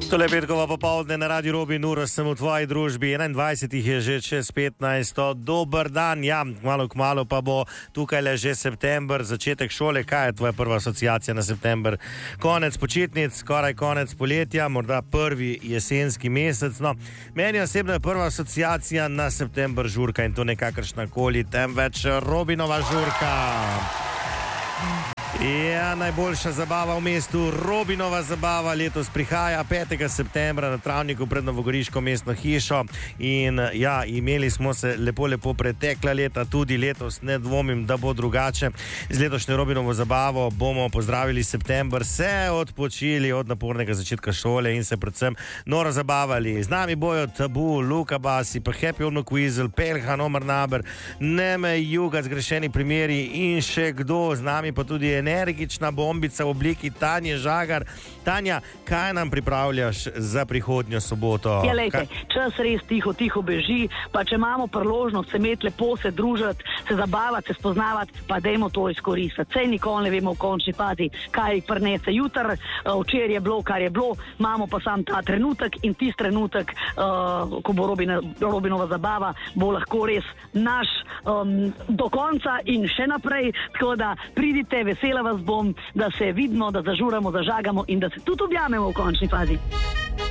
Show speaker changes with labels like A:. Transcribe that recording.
A: Tole petkovo popoldne na Radio Robin, uro sem v tvoji družbi, 21 je že čez 15. Dober dan, ja, kmalu pa bo tukaj le že september, začetek šole. Kaj je tvoja prva asociacija na september? Konec počitnic, skoraj konec poletja, morda prvi jesenski mesec. No, meni osebno je prva asociacija na september žurka in to ne kakršna koli, temveč Robinova žurka. Ja, najboljša zabava v mestu, Robinova zabava, letos prihaja 5. septembra na travniku pred Novogoriško mestno hišo in ja, imeli smo se lepo pretekla leta, tudi letos ne dvomim, da bo drugače. Z letošnjo Robinovo zabavo bomo pozdravili september, se odpočili od napornega začetka šole in se predvsem noro zabavali. Z nami bojo Tabu, Luka Basi, pa Happy Ono Quizel, Pelhan, Omar Naber, Neme Juga, zgrešeni primeri in še kdo, z nami pa tudi energična bombica v obliki Tanje Žagar. Tanja, kaj nam pripravljaš za prihodnjo soboto?
B: Ja, lejte, čas res tiho beži, pa če imamo priložnost se imeti lepo, se družiti, se zabavati, se spoznavati, pa dajmo to izkoristiti. Sej nikoli ne vemo v končni fazi, kaj prinese jutri, včeraj je bilo, kar je bilo, imamo pa sam ta trenutek in tisti trenutek, ko bo Robinova zabava, bo lahko res naš do konca in še naprej, tako da pridite, vesela vas bom, da se vidimo, da zažuramo, zažagamo in da se tudi objamemo v končni fazi.